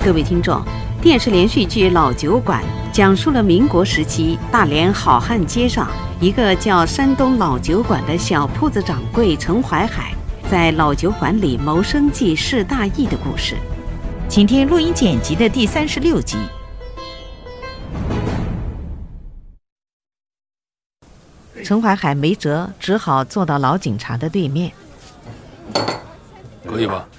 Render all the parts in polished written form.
各位听众，电视连续剧《老酒馆》讲述了民国时期大连好汉街上一个叫山东老酒馆的小铺子掌柜陈怀海在老酒馆里谋生计事大义的故事。 请听录音剪辑的第36集。 陈怀海没辙，只好坐到老警察的对面。 可以吧？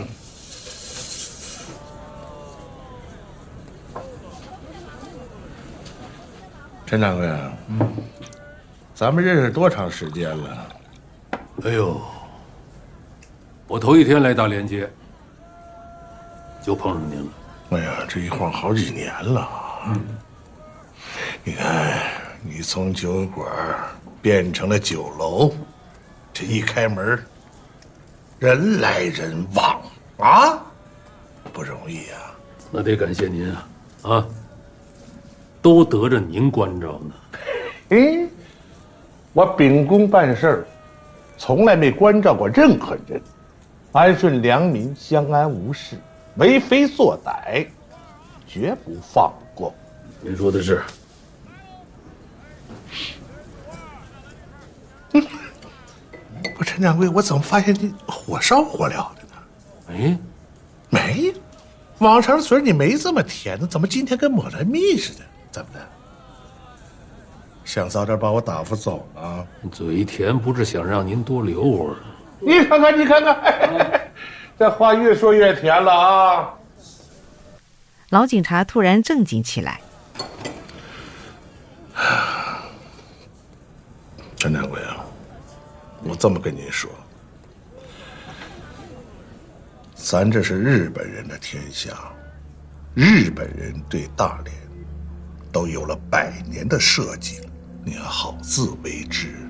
陈掌柜，咱们认识多长时间了？ 哎呦，我头一天来大连街，就碰上您了。 哎呀，这一晃好几年了。你看，你从酒馆变成了酒楼，这一开门，人来人往啊，不容易啊。 那得感谢您啊，都得着您关照呢。 我秉公办事儿，从来没关照过任何人，安顺良民，相安无事，为非作歹，绝不放过。 您说的是。 不，陈掌柜，我怎么发现你火烧火燎的呢？没，往常嘴你没这么甜的，怎么今天跟抹了蜜似的？怎么的？想早点把我打发走了？ 嘴甜不是想让您多留会儿。 你看看，你看看，这话越说越甜了啊！ 老警察突然正经起来。 陈掌柜啊，我这么跟您说，咱这是日本人的天下，日本人对大连都有了100年的设计了，你要好自为之。